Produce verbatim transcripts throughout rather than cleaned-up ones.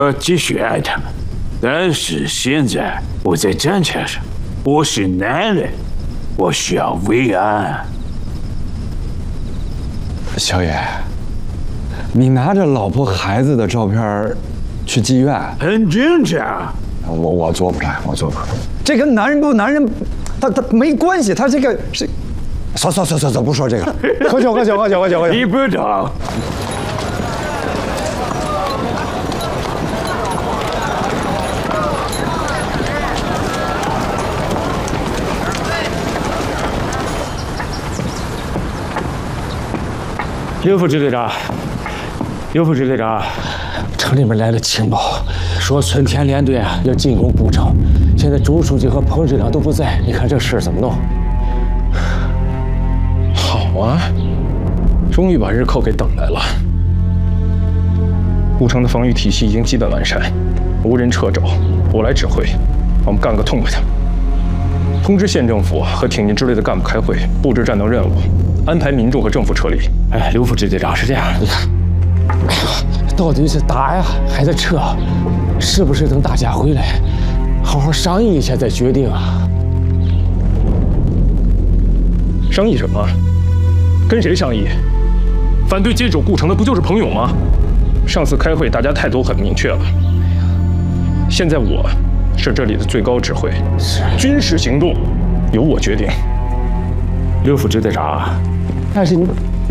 呃，继续爱他们。但是现在我在战场上，我是男人，我需要慰安。 小野，你拿着老婆孩子的照片去妓院， 很正常。 我我做不来，我做不来。这跟男人不男人，他他没关系，他这个是。算算算算算，不说这个了。喝酒喝酒喝酒喝酒喝酒。 你不懂。 刘副支队长，刘副支队长，城里面来了情报，说春田联队啊要进攻古城，现在朱书记和彭师长都不在，你看这事怎么弄？ 好啊，终于把日寇给等来了。古城的防御体系已经基本完善，无人掣肘，我来指挥，我们干个痛快的。通知县政府和挺进支队的干部开会，布置战斗任务。安排民众和政府撤离。 哎，刘副支队长是这样，你看，到底是打呀，还是撤？是不是等大家回来，好好商议一下再决定啊？ 商议什么？跟谁商议？反对接手顾城的不就是彭勇吗？上次开会大家态度很明确了。现在我是这里的最高指挥， 是军事行动由我决定。 刘副支队长，但是你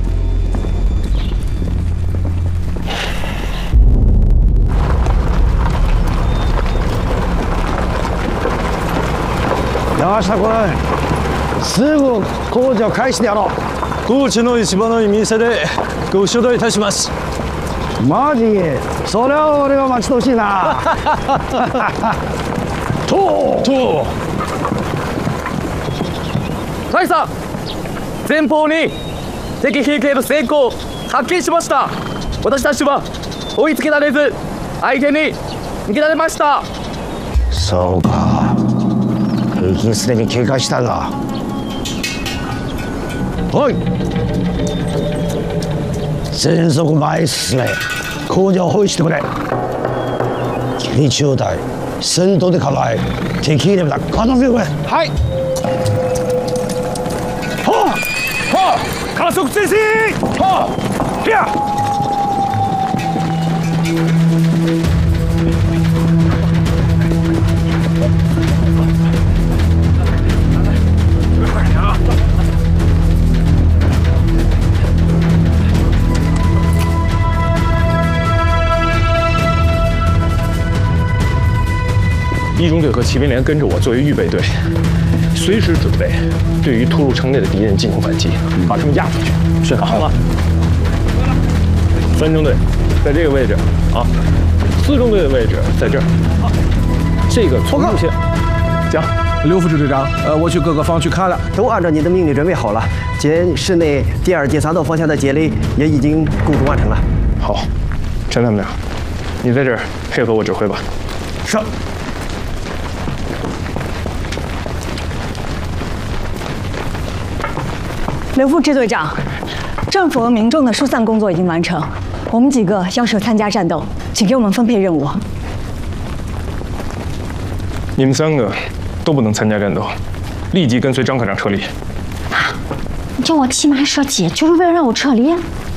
山下君、すぐ工事を開始であろう。高知の市場の店でご指導いたします。マジ？それは俺が待ち遠しいな。とと。 大佐。前方に敵兵系の成功発見しました。私たちは追いつけられず相手に逃げられました。 そうか、敵すでに警戒したが。おい、全速前へ進め、工事を包囲してくれ。敵中隊先頭で構え、敵入れだ片付けてくれ。はい。 加速前進！はっ！ひゃ！ 一中队和骑兵连跟着我作为预备队，随时准备对于突入城内的敌人进行反击，把他们压出去。是，好了。三中队在这个位置啊，四中队的位置在这儿。这个从路线讲。 刘副支队长，呃，我去各个方区看了， 都按照你的命令准备好了。今市内第二、第三道方向的接力也已经构筑完成了。 好，陈参谋长，你在这儿配合我指挥吧。 是。 刘副支队长，政府和民众的疏散工作已经完成，我们几个要求参加战斗，请给我们分配任务。 你们三个都不能参加战斗，立即跟随张科长撤离。 啊！你叫我骑马射击，就是为了让我撤离？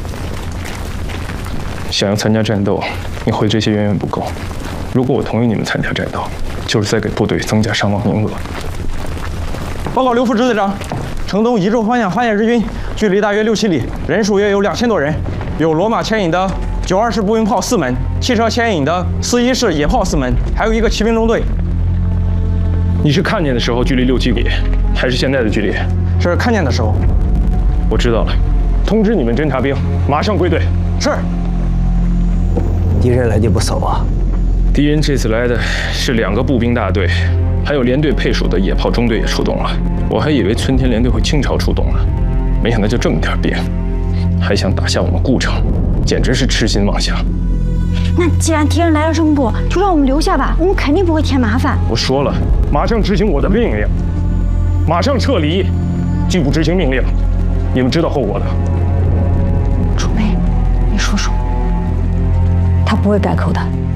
想要参加战斗，你会这些远远不够。如果我同意你们参加战斗，就是在给部队增加伤亡名额。 报告刘副支队长。城东一州方向发现日军，距离大约六七里，人数约有两千多人，有罗马牵引的九二式步兵炮四门，汽车牵引的四一式野炮四门，还有一个骑兵中队。 你是看见的时候距离六七里，还是现在的距离？ 是看见的时候。 我知道了，通知你们侦察兵马上归队。 是。 敌人来的不少啊！ 敌人这次来的是两个步兵大队。还有连队配属的野炮中队也出动了，我还以为春天连队会倾巢出动呢，没想到就这么点兵，还想打下我们顾城，简直是痴心妄想。 那既然敌人来了这么多，就让我们留下吧，我们肯定不会添麻烦。 我说了，马上执行我的命令，马上撤离，拒不执行命令，你们知道后果的。 楚梅，你说说，他不会改口的。